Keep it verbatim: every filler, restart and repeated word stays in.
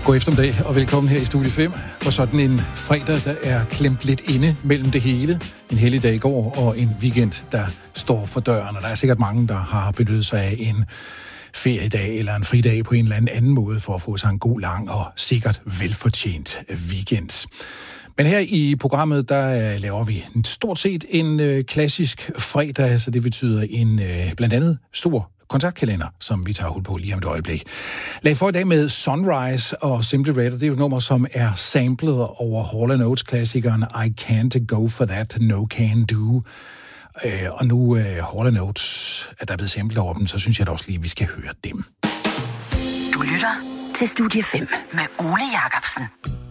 God eftermiddag og velkommen her i Studie fem for sådan en fredag, der er klemt lidt inde mellem det hele. En helligdag i går og en weekend, der står for døren. Og der er sikkert mange, der har benyttet sig af en feriedag eller en fridag på en eller anden måde for at få sig en god, lang og sikkert velfortjent weekend. Men her i programmet, der laver vi stort set en øh, klassisk fredag, så det betyder en øh, blandt andet stor kontaktkalender, som vi tager hul på lige om et øjeblik. Lad for i dag med Sunrise og Simply Red, det er jo et nummer, som er samlet over Hall and Oates-klassikeren I Can't Go For That, No Can Do. Øh, og nu øh, Hall and Oates, at der er blevet samlet over dem, så synes jeg da også lige, at vi skal høre dem. Du lytter til Studie fem med Ole Jacobsen.